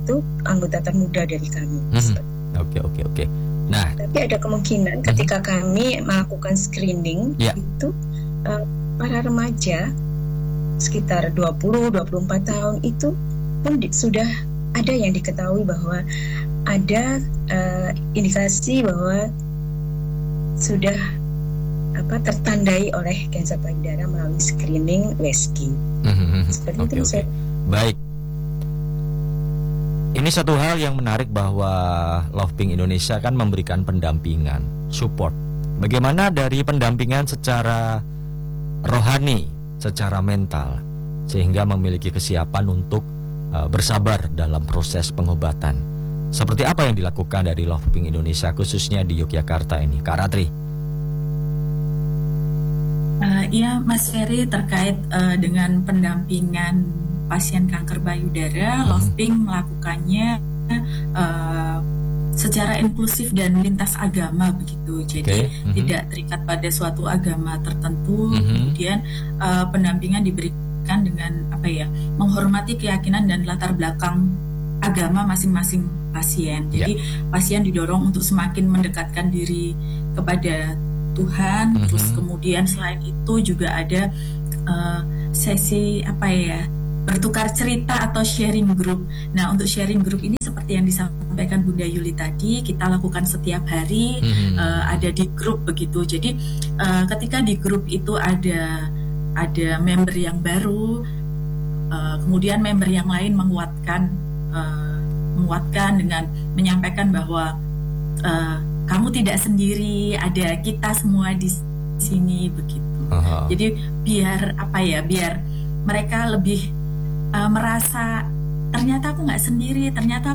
itu anggota termuda dari kami. Oke. Nah, tapi ada kemungkinan ketika kami melakukan screening itu para remaja sekitar 20-24 tahun itu pun sudah ada yang diketahui bahwa ada indikasi bahwa sudah tertandai oleh kanker payudara melalui screening USG. Seperti itu. Oke. Baik. Ini satu hal yang menarik bahwa Love Pink Indonesia kan memberikan pendampingan, support. Bagaimana dari pendampingan secara rohani, secara mental, sehingga memiliki kesiapan untuk bersabar dalam proses pengobatan. Seperti apa yang dilakukan dari Love Pink Indonesia khususnya di Yogyakarta ini, Kak Ratri? Iya, Mas Ferry, terkait dengan pendampingan pasien kanker payudara, Love Pink melakukannya secara inklusif dan lintas agama begitu. Jadi tidak terikat pada suatu agama tertentu. Kemudian pendampingan diberikan dengan menghormati keyakinan dan latar belakang agama masing-masing pasien. Jadi pasien didorong untuk semakin mendekatkan diri kepada Tuhan. Terus kemudian selain itu juga ada sesi bertukar cerita atau sharing group. Nah, untuk sharing group ini seperti yang disampaikan Bunda Yuli tadi, kita lakukan setiap hari, ada di grup begitu. Jadi ketika di grup itu ada member yang baru, kemudian member yang lain menguatkan dengan menyampaikan bahwa kamu tidak sendiri, ada kita semua di sini begitu. Jadi biar mereka lebih merasa ternyata aku nggak sendiri, ternyata